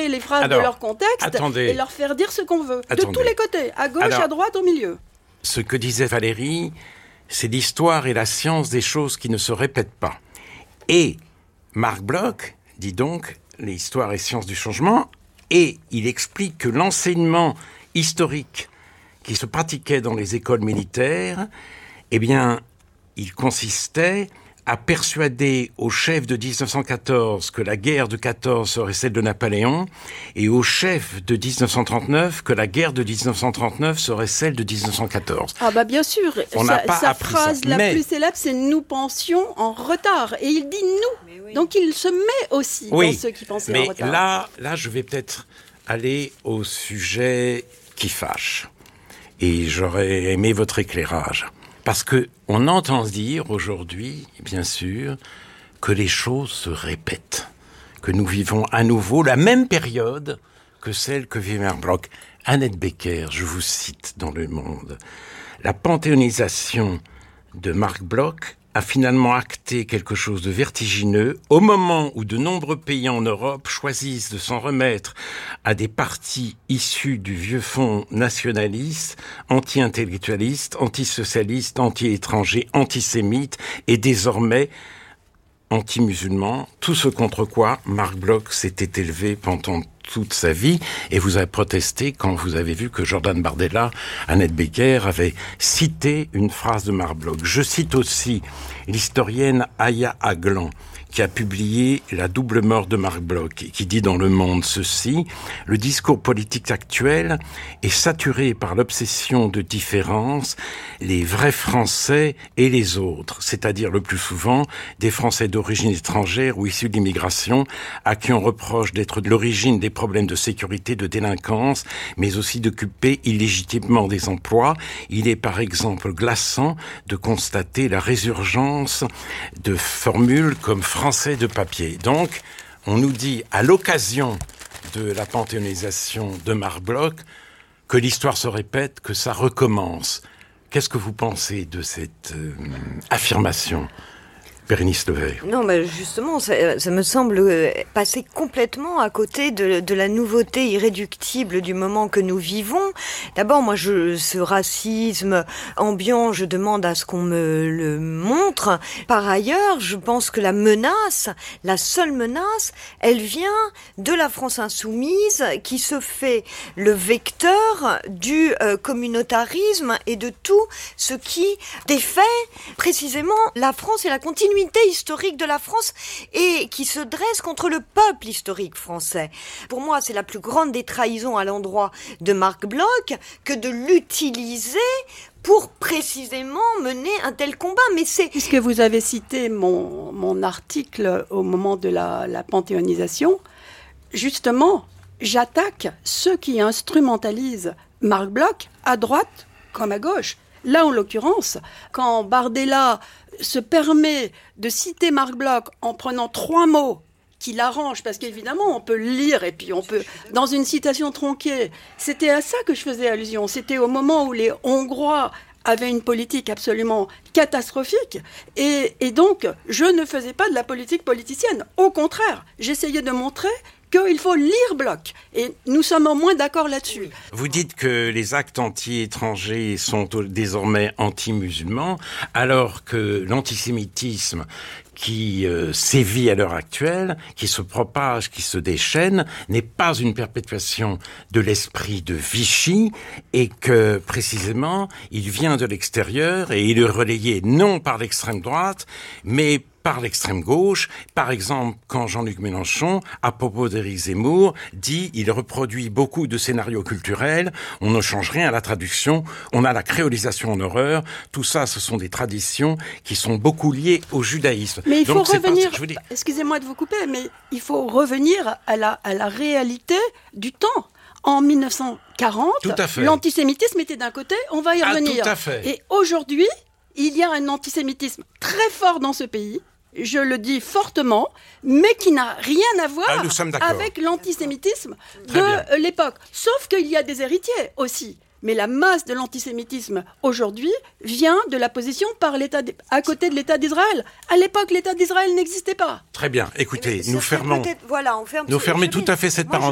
retirer les phrases de leur contexte et leur faire dire ce qu'on veut. De tous les côtés, à gauche, à droite, au milieu. Ce que disait Valérie, c'est l'histoire et la science des choses qui ne se répètent pas. Et Marc Bloch dit donc l'histoire et science du changement, et il explique que l'enseignement historique qui se pratiquait dans les écoles militaires, eh bien, il consistait à persuader aux chefs de 1914 que la guerre de 14 serait celle de Napoléon et aux chefs de 1939 que la guerre de 1939 serait celle de 1914. Ah bah bien sûr, sa phrase la plus célèbre, c'est « nous pensions en retard ». Et il dit « nous oui. ». Donc il se met aussi dans ceux qui pensaient en retard. Mais là, je vais peut-être aller au sujet qui fâche. Et j'aurais aimé votre éclairage. Parce que on entend dire aujourd'hui, bien sûr, que les choses se répètent, que nous vivons à nouveau la même période que celle que vit Marc Bloch. Annette Becker, je vous cite dans Le Monde, la panthéonisation de Marc Bloch a finalement acté quelque chose de vertigineux au moment où de nombreux pays en Europe choisissent de s'en remettre à des partis issus du vieux fond nationaliste, anti-intellectualiste, anti-socialiste, anti-étranger, antisémite et désormais anti-musulman, tout ce contre quoi Marc Bloch s'était élevé pendant toute sa vie, et vous avez protesté quand vous avez vu que Jordan Bardella, Annette Becker, avait cité une phrase de Marc Bloch. Je cite aussi l'historienne Aya Aglan, qui a publié La double mort de Marc Bloch, et qui dit dans Le Monde ceci: « Le discours politique actuel est saturé par l'obsession de différence, les vrais Français et les autres, c'est-à-dire le plus souvent des Français d'origine étrangère ou issus d'immigration, à qui on reproche d'être de l'origine des problèmes de sécurité, de délinquance, mais aussi d'occuper illégitimement des emplois. Il est par exemple glaçant de constater la résurgence de formules comme français de papier. » Donc, on nous dit, à l'occasion de la panthéonisation de Marc Bloch, que l'histoire se répète, que ça recommence. Qu'est-ce que vous pensez de cette affirmation ? Bérénice Leveille. Non, mais justement, ça me semble passer complètement à côté de la nouveauté irréductible du moment que nous vivons. D'abord, moi, ce racisme ambiant, je demande à ce qu'on me le montre. Par ailleurs, je pense que la menace, la seule menace, elle vient de la France insoumise qui se fait le vecteur du communautarisme et de tout ce qui défait précisément la France et la continuité historique de la France et qui se dresse contre le peuple historique français. Pour moi, c'est la plus grande des trahisons à l'endroit de Marc Bloch que de l'utiliser pour précisément mener un tel combat. Mais c'est... Puisque vous avez cité mon article au moment de la panthéonisation, justement, j'attaque ceux qui instrumentalisent Marc Bloch à droite comme à gauche. Là, en l'occurrence, quand Bardella se permet de citer Marc Bloch en prenant 3 mots qui l'arrangent, parce qu'évidemment, on peut le lire et puis on peut, dans une citation tronquée, c'était à ça que je faisais allusion. C'était au moment où les Hongrois avaient une politique absolument catastrophique et donc, je ne faisais pas de la politique politicienne. Au contraire, j'essayais de montrer qu'il faut lire Bloch. Et nous sommes au moins d'accord là-dessus. Vous dites que les actes anti-étrangers sont désormais anti-musulmans, alors que l'antisémitisme qui sévit à l'heure actuelle, qui se propage, qui se déchaîne, n'est pas une perpétuation de l'esprit de Vichy, et que, précisément, il vient de l'extérieur et il est relayé non par l'extrême droite, mais par l'extrême gauche. Par exemple, quand Jean-Luc Mélenchon, à propos d'Éric Zemmour, dit « il reproduit beaucoup de scénarios culturels, on ne change rien à la traduction, on a la créolisation en horreur ». Tout ça, ce sont des traditions qui sont beaucoup liées au judaïsme. Mais il faut revenir, excusez-moi de vous couper, mais il faut revenir à la réalité du temps. En 1940, l'antisémitisme était d'un côté, on va y revenir. Tout à fait. Et aujourd'hui, il y a un antisémitisme très fort dans ce pays, je le dis fortement, mais qui n'a rien à voir avec l'antisémitisme de l'époque. Sauf qu'il y a des héritiers aussi. Mais la masse de l'antisémitisme aujourd'hui vient de la position à côté de l'État d'Israël. À l'époque, l'État d'Israël n'existait pas. Très bien. Écoutez, nous fermons on ferme tout à fait cette parenthèse.